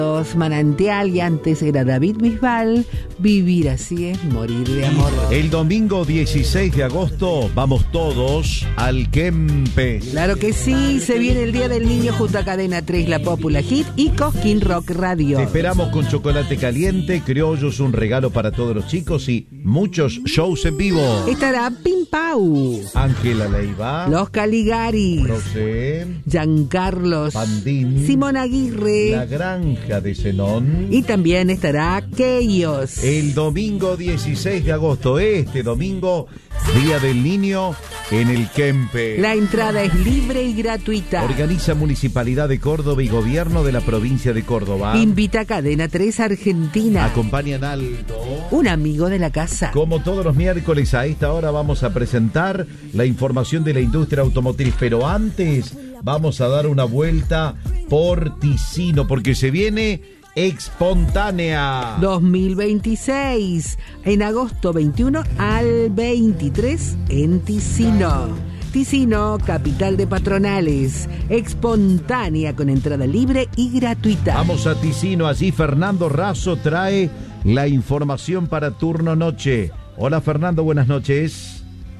Manantial, y antes era David Bisbal. Vivir así es morir de amor. El domingo 16 de agosto vamos todos al Kempes. Claro que sí, se viene el Día del Niño junto a Cadena 3, La Popular Hit y Cosquín Rock Radio. Te esperamos con chocolate caliente, criollos, un regalo para todos los chicos y muchos shows en vivo. Estará Pim Pau, Ángela Leiva, Los Caligaris, Rosé, Giancarlos, Pandín, Simón Aguirre, La Granja de Zenón. y también estará Keyos. El domingo 16 de agosto, este domingo, Día del Niño en el Kempes. La entrada es libre y gratuita. Organiza Municipalidad de Córdoba y Gobierno de la Provincia de Córdoba. Invita a Cadena 3 Argentina. Acompañan Aldo. Un amigo de la casa. Como todos los miércoles a esta hora vamos a presentar la información de la industria automotriz, pero antes vamos a dar una vuelta por Ticino porque se viene Espontánea 2026, en agosto 21 al 23 en Ticino. Ticino, capital de patronales. Espontánea con entrada libre y gratuita. Vamos a Ticino, allí Fernando Razo trae la información para turno noche. Hola Fernando, buenas noches.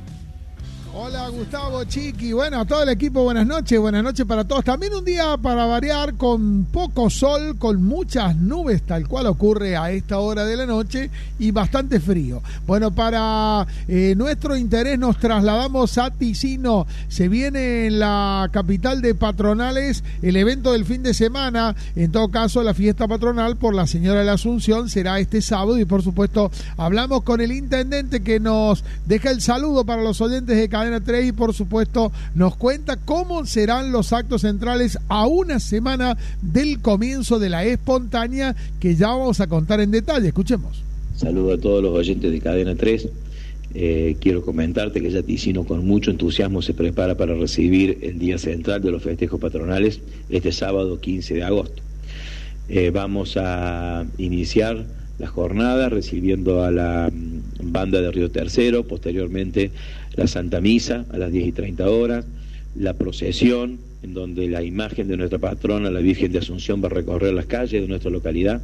Hola Gustavo, Chiqui, bueno, a todo el equipo buenas noches para todos. También un día para variar con poco sol, con muchas nubes, tal cual ocurre a esta hora de la noche, y bastante frío. Bueno, para nuestro interés nos trasladamos a Ticino. Se viene en la capital de patronales el evento del fin de semana. En todo caso, la fiesta patronal por la Señora de la Asunción será este sábado, y por supuesto hablamos con el intendente que nos deja el saludo para los oyentes de Cadena 3 y por supuesto nos cuenta cómo serán los actos centrales a una semana del comienzo de la Espontánea, que ya vamos a contar en detalle. Escuchemos. Saludo a todos los oyentes de Cadena 3. Quiero comentarte que ya Ticino con mucho entusiasmo se prepara para recibir el día central de los festejos patronales este sábado 15 de agosto. Vamos a iniciar la jornada recibiendo a la banda de Río Tercero, posteriormente la Santa Misa a las 10:30, la procesión en donde la imagen de nuestra patrona, la Virgen de Asunción, va a recorrer las calles de nuestra localidad.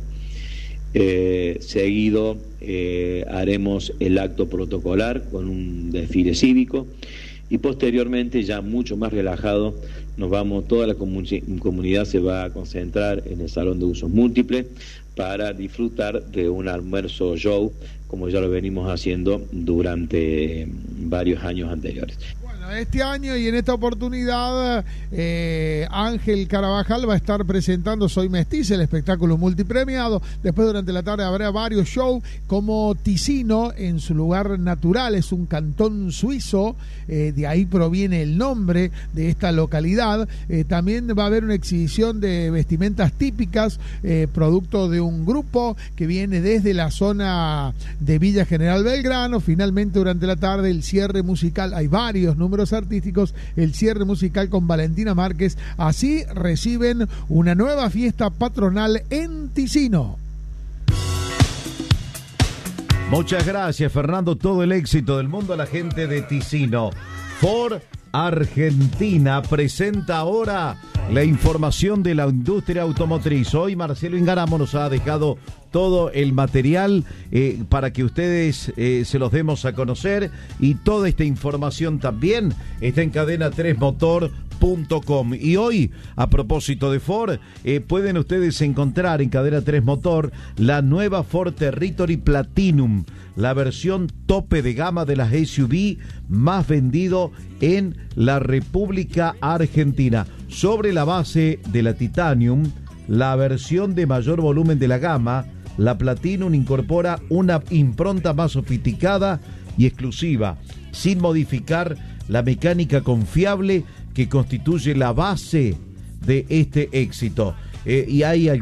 Seguido haremos el acto protocolar con un desfile cívico y posteriormente, ya mucho más relajado, nos vamos, toda la comunidad se va a concentrar en el Salón de Usos Múltiples para disfrutar de un almuerzo show, como ya lo venimos haciendo durante varios años anteriores. Este año y en esta oportunidad Ángel Carabajal va a estar presentando Soy Mestiza, el espectáculo multipremiado. Después durante la tarde habrá varios shows, como Ticino en su lugar natural, es un cantón suizo, de ahí proviene el nombre de esta localidad. También va a haber una exhibición de vestimentas típicas, producto de un grupo que viene desde la zona de Villa General Belgrano. Finalmente durante la tarde el cierre musical, hay varios números artísticos, el cierre musical con Valentina Márquez. Así reciben una nueva fiesta patronal en Ticino. Muchas gracias Fernando, todo el éxito del mundo a la gente de Ticino. Ford Argentina presenta ahora la información de la industria automotriz. Hoy Marcelo Ingaramo nos ha dejado todo el material para que ustedes se los demos a conocer, y toda esta información también está en cadena3motor.com. Y hoy, a propósito de Ford, pueden ustedes encontrar en Cadena 3 Motor la nueva Ford Territory Platinum, la versión tope de gama de las SUV más vendido en la República Argentina. Sobre la base de la Titanium, la versión de mayor volumen de la gama, la Platinum incorpora una impronta más sofisticada y exclusiva, sin modificar la mecánica confiable que constituye la base de este éxito. Y hay